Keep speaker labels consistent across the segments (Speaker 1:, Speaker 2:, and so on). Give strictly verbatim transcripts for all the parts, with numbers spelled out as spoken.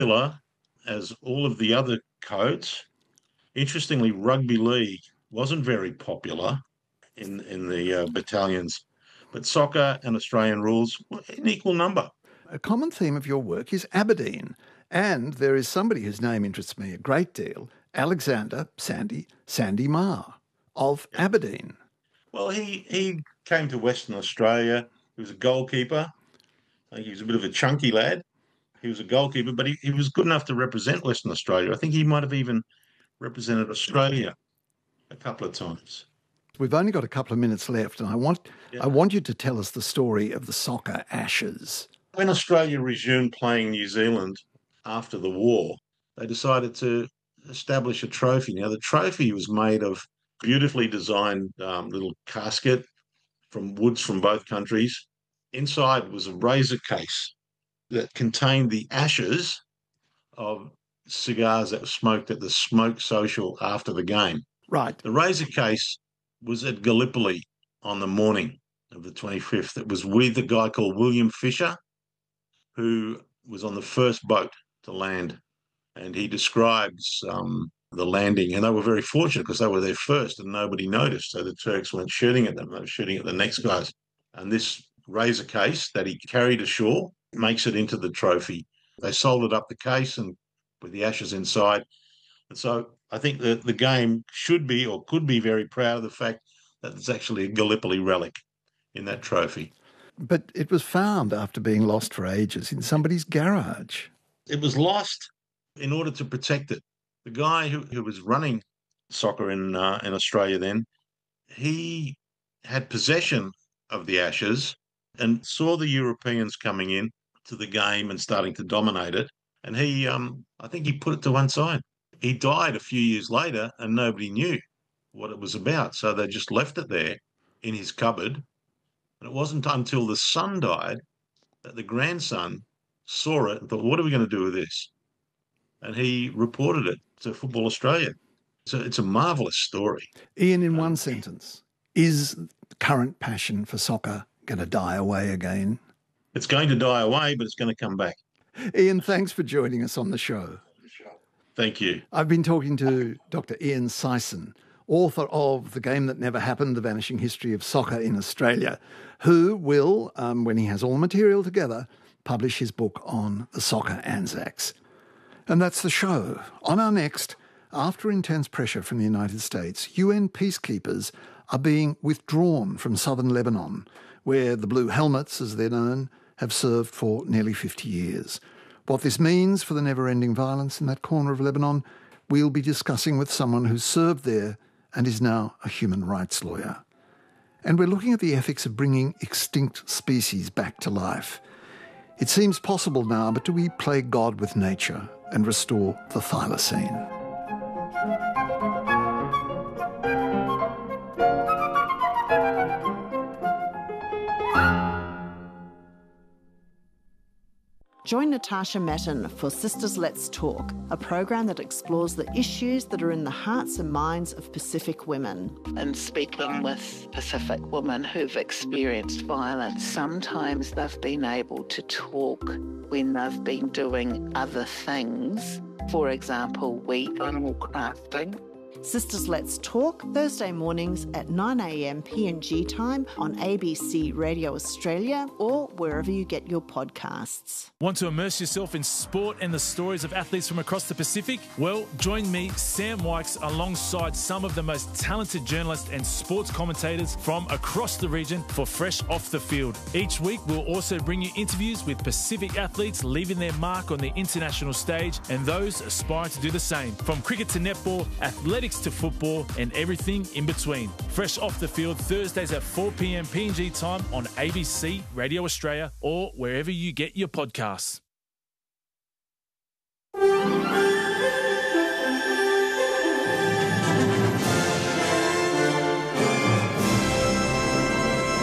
Speaker 1: popular as all of the other codes. Interestingly, rugby league wasn't very popular in in the uh, battalions, but soccer and Australian rules were in equal number.
Speaker 2: A common theme of your work is Aberdeen, and there is somebody whose name interests me a great deal, Alexander Sandy Sandy Marr of Aberdeen.
Speaker 1: Well, he he came to Western Australia. He was a goalkeeper. I think he was a bit of a chunky lad. He was a goalkeeper, but he, he was good enough to represent Western Australia. I think he might have even represented Australia a couple of times.
Speaker 2: We've only got a couple of minutes left, and I want
Speaker 1: Yeah.
Speaker 2: I want you to tell us the story of the soccer Ashes.
Speaker 1: When Australia resumed playing New Zealand after the war, they decided to establish a trophy. Now, the trophy was made of beautifully designed um, little casket from woods from both countries. Inside was a razor case that contained the ashes of cigars that were smoked at the smoke social after the game.
Speaker 2: Right.
Speaker 1: The razor case was at Gallipoli on the morning of the twenty-fifth. It was with a guy called William Fisher, who was on the first boat to land. And he describes um, the landing. And they were very fortunate because they were there first and nobody noticed. So the Turks weren't shooting at them. They were shooting at the next guys. And this razor case that he carried ashore makes it into the trophy. They soldered up the case and with the ashes inside. And so I think that the game should be or could be very proud of the fact that it's actually a Gallipoli relic in that trophy.
Speaker 2: But it was found after being lost for ages in somebody's garage.
Speaker 1: It was lost in order to protect it. The guy who, who was running soccer in uh, in Australia then, he had possession of the Ashes and saw the Europeans coming in to the game and starting to dominate it. And he, um, I think he put it to one side. He died a few years later and nobody knew what it was about. So they just left it there in his cupboard. And it wasn't until the son died that the grandson saw it and thought, what are we going to do with this? And he reported it to Football Australia. So it's a marvellous story.
Speaker 2: Ian, in one sentence, is current passion for soccer going to die away again?
Speaker 1: It's going to die away, but it's going to come back.
Speaker 2: Ian, thanks for joining us on the show.
Speaker 1: Thank you.
Speaker 2: I've been talking to Doctor Ian Sison, author of The Game That Never Happened, The Vanishing History of Soccer in Australia, who will, um, when he has all the material together, publish his book on the soccer Anzacs. And that's the show. On our next, after intense pressure from the United States, U N peacekeepers are being withdrawn from southern Lebanon, where the Blue Helmets, as they're known, have served for nearly fifty years. What this means for the never-ending violence in that corner of Lebanon, we'll be discussing with someone who served there and is now a human rights lawyer. And we're looking at the ethics of bringing extinct species back to life. It seems possible now, but do we play God with nature and restore the thylacine?
Speaker 3: Join Natasha Matten for Sisters Let's Talk, a program that explores the issues that are in the hearts and minds of Pacific women.
Speaker 4: And speaking with Pacific women who've experienced violence, sometimes they've been able to talk when they've been doing other things. For example, weaving or crafting.
Speaker 3: Sisters Let's Talk, Thursday mornings at nine a m P N G time on A B C Radio Australia or wherever you get your podcasts.
Speaker 5: Want to immerse yourself in sport and the stories of athletes from across the Pacific? Well, join me, Sam Wykes, alongside some of the most talented journalists and sports commentators from across the region for Fresh Off the Field. Each week, we'll also bring you interviews with Pacific athletes leaving their mark on the international stage and those aspiring to do the same. From cricket to netball, athletics to football and everything in between. Fresh Off the Field, Thursdays at four p m P N G time on A B C Radio Australia or wherever you get your podcasts.
Speaker 6: A B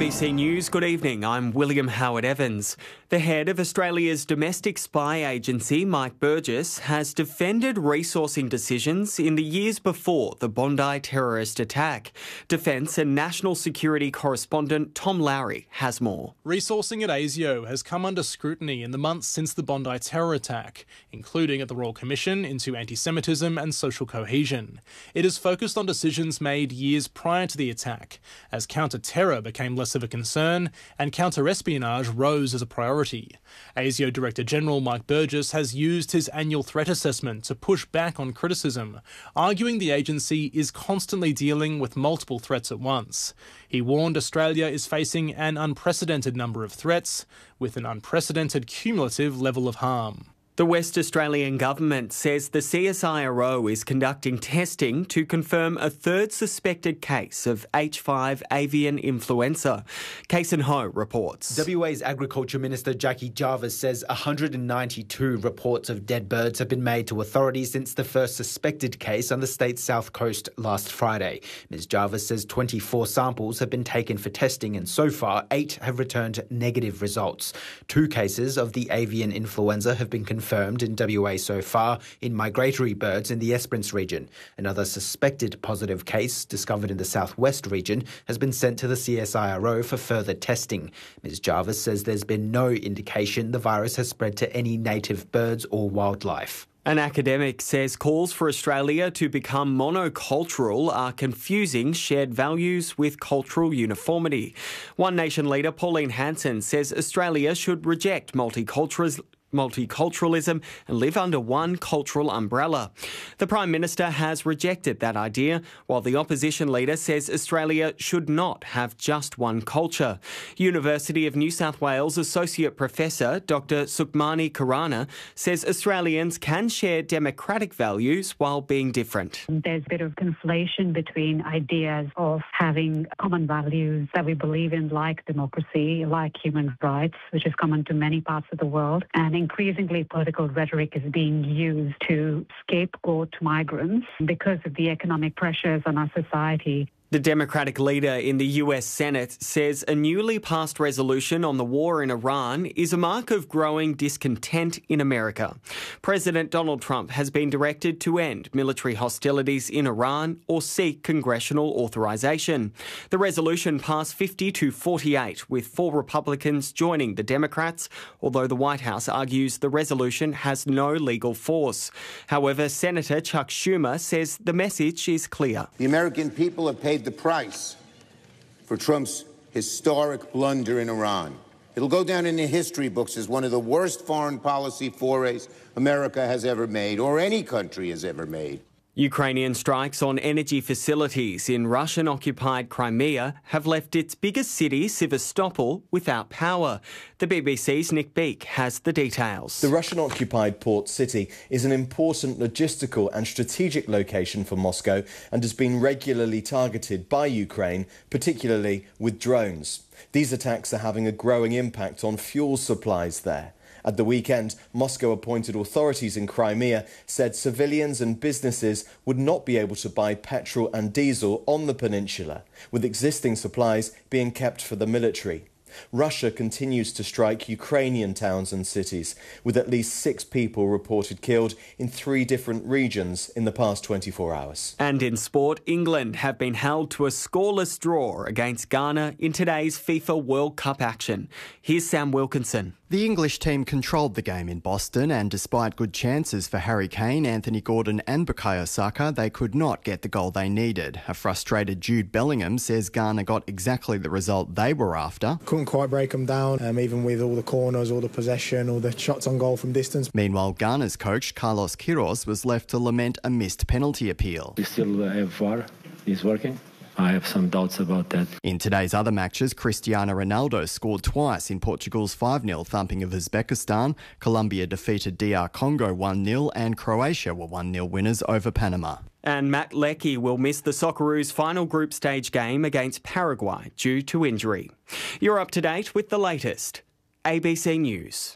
Speaker 6: B C News, good evening. I'm William Howard-Evans. The head of Australia's domestic spy agency, Mike Burgess, has defended resourcing decisions in the years before the Bondi terrorist attack. Defence and national security correspondent Tom Lowry has more.
Speaker 7: Resourcing at ASIO has come under scrutiny in the months since the Bondi terror attack, including at the Royal Commission into Anti-Semitism and Social Cohesion. It is focused on decisions made years prior to the attack, as counter-terror became less of a concern and counter-espionage rose as a priority. ASIO Director General Mike Burgess has used his annual threat assessment to push back on criticism, arguing the agency is constantly dealing with multiple threats at once. He warned Australia is facing an unprecedented number of threats, with an unprecedented cumulative level of harm.
Speaker 6: The West Australian Government says the C S I R O is conducting testing to confirm a third suspected case of H five avian influenza. Kason Ho reports.
Speaker 8: W A's Agriculture Minister Jackie Jarvis says one hundred ninety-two reports of dead birds have been made to authorities since the first suspected case on the state's south coast last Friday. Miz Jarvis says twenty-four samples have been taken for testing and so far eight have returned negative results. Two cases of the avian influenza have been confirmed confirmed in W A so far in migratory birds in the Esperance region. Another suspected positive case discovered in the southwest region has been sent to the C S I R O for further testing. Miz Jarvis says there's been no indication the virus has spread to any native birds or wildlife.
Speaker 6: An academic says calls for Australia to become monocultural are confusing shared values with cultural uniformity. One Nation leader Pauline Hanson says Australia should reject multiculturalism multiculturalism and live under one cultural umbrella. The Prime Minister has rejected that idea, while the opposition leader says Australia should not have just one culture. University of New South Wales Associate Professor Doctor Sukhmani Khurana says Australians can share democratic values while being different.
Speaker 9: There's a bit of conflation between ideas of having common values that we believe in, like democracy, like human rights, which is common to many parts of the world, and increasingly political rhetoric is being used to scapegoat migrants because of the economic pressures on our society.
Speaker 6: The Democratic leader in the U S Senate says a newly passed resolution on the war in Iran is a mark of growing discontent in America. President Donald Trump has been directed to end military hostilities in Iran or seek congressional authorization. The resolution passed fifty to forty-eight, with four Republicans joining the Democrats, although the White House argues the resolution has no legal force. However, Senator Chuck Schumer says the message is clear.
Speaker 10: The American people have paid the price for Trump's historic blunder in Iran. It'll go down in the history books as one of the worst foreign policy forays America has ever made, or any country has ever made.
Speaker 6: Ukrainian strikes on energy facilities in Russian-occupied Crimea have left its biggest city, Sevastopol, without power. The B B C's Nick Beake has the details.
Speaker 11: The Russian-occupied port city is an important logistical and strategic location for Moscow and has been regularly targeted by Ukraine, particularly with drones. These attacks are having a growing impact on fuel supplies there. At the weekend, Moscow-appointed authorities in Crimea said civilians and businesses would not be able to buy petrol and diesel on the peninsula, with existing supplies being kept for the military. Russia continues to strike Ukrainian towns and cities, with at least six people reported killed in three different regions in the past twenty-four hours.
Speaker 6: And in sport, England have been held to a scoreless draw against Ghana in today's FIFA World Cup action. Here's Sam Wilkinson.
Speaker 12: The English team controlled the game in Boston, and despite good chances for Harry Kane, Anthony Gordon and Bukayo Saka, they could not get the goal they needed. A frustrated Jude Bellingham says Ghana got exactly the result they were after.
Speaker 13: Couldn't quite break them down, um, even with all the corners, all the possession, all the shots on goal from distance.
Speaker 12: Meanwhile, Ghana's coach, Carlos Queiroz, was left to lament a missed penalty appeal.
Speaker 14: We still have V A R. It's working. I have some doubts about that.
Speaker 12: In today's other matches, Cristiano Ronaldo scored twice in Portugal's five nil thumping of Uzbekistan. Colombia defeated D R Congo one nil and Croatia were one nil winners over Panama.
Speaker 6: And Matt Leckie will miss the Socceroos' final group stage game against Paraguay due to injury. You're up to date with the latest. A B C News.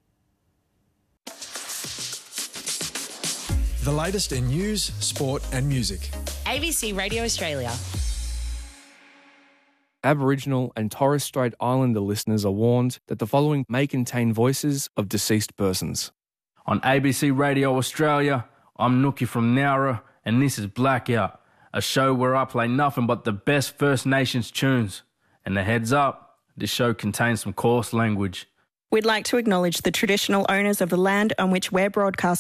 Speaker 15: The latest in news, sport and music.
Speaker 16: A B C Radio Australia.
Speaker 15: Aboriginal and Torres Strait Islander listeners are warned that the following may contain voices of deceased persons.
Speaker 16: On A B C Radio Australia, I'm Nookie from Nowra, and this is Blackout, a show where I play nothing but the best First Nations tunes. And a heads up, this show contains some coarse language.
Speaker 17: We'd like to acknowledge the traditional owners of the land on which we're broadcasting